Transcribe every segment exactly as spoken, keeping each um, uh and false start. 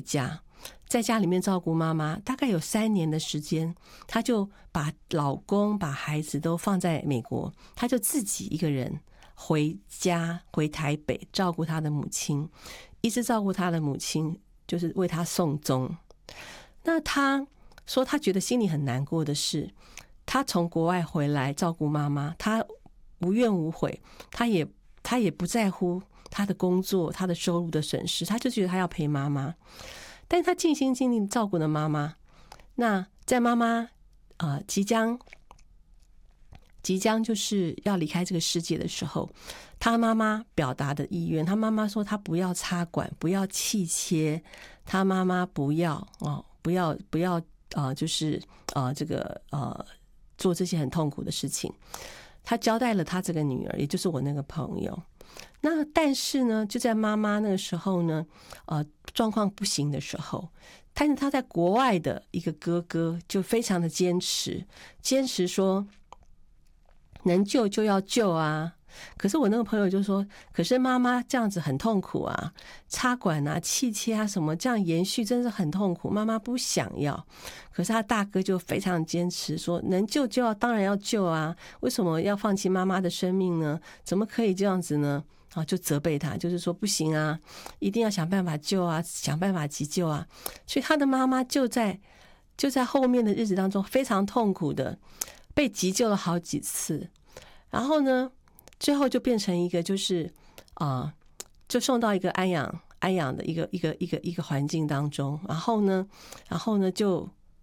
家，在家里面照顾妈妈，大概有三年的时间，她就把老公把孩子都放在美国，她就自己一个人回家回台北照顾她的母亲，一直照顾她的母亲，就是为她送终。那她说她觉得心里很难过的是，她从国外回来照顾妈妈，她无怨无悔，她也她也不在乎她的工作她的收入的损失，她就觉得她要陪妈妈，但是她尽心尽力照顾了妈妈。那在妈妈呃即将即将就是要离开这个世界的时候，她妈妈表达的意愿，她妈妈说她不要插管，不要气切，她妈妈不要哦，不要不要呃，就是呃这个呃做这些很痛苦的事情。她交代了她这个女儿，也就是我那个朋友。那但是呢，就在妈妈那个时候呢，呃，状况不行的时候，但是她在国外的一个哥哥就非常的坚持，坚持说能救就要救啊。可是我那个朋友就说，可是妈妈这样子很痛苦啊，插管啊气切啊什么这样延续真是很痛苦，妈妈不想要。可是他大哥就非常坚持说，能救就要当然要救啊，为什么要放弃妈妈的生命呢？怎么可以这样子呢？啊，就责备他，就是说不行啊，一定要想办法救啊，想办法急救啊。所以他的妈妈就在就在后面的日子当中非常痛苦的被急救了好几次，然后呢最后就变成一个就是啊、呃，就送到一个安养安养的一个一个一个一个环境当中，然后呢，然后呢就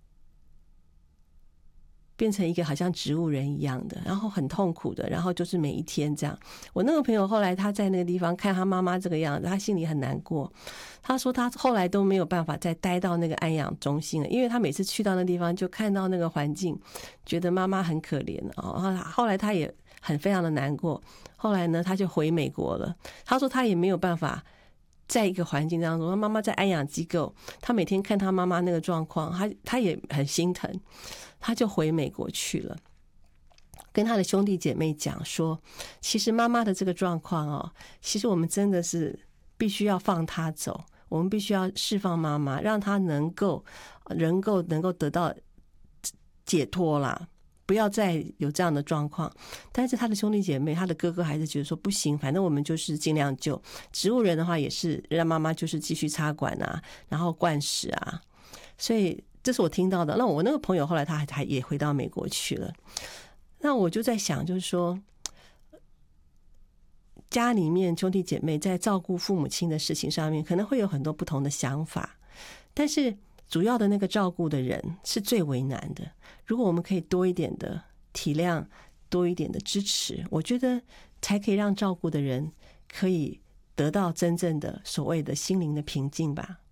变成一个好像植物人一样的，然后很痛苦的，然后就是每一天这样。我那个朋友后来他在那个地方看他妈妈这个样子，他心里很难过。他说他后来都没有办法再待到那个安养中心了，因为他每次去到那地方就看到那个环境，觉得妈妈很可怜哦。后来他也很非常的难过，后来呢他就回美国了。他说他也没有办法在一个环境当中，他妈妈在安养机构，他每天看他妈妈那个状况，他他也很心疼，他就回美国去了，跟他的兄弟姐妹讲说，其实妈妈的这个状况哦，其实我们真的是必须要放她走，我们必须要释放妈妈，让她能够能够能够得到解脱啦，不要再有这样的状况。但是他的兄弟姐妹，他的哥哥还是觉得说不行，反正我们就是尽量救。植物人的话也是让妈妈就是继续插管啊，然后灌食啊。所以这是我听到的。那我那个朋友后来他还也回到美国去了。那我就在想，就是说家里面兄弟姐妹在照顾父母亲的事情上面可能会有很多不同的想法，但是主要的那个照顾的人是最为难的。如果我们可以多一点的体谅，多一点的支持，我觉得才可以让照顾的人可以得到真正的所谓的心灵的平静吧。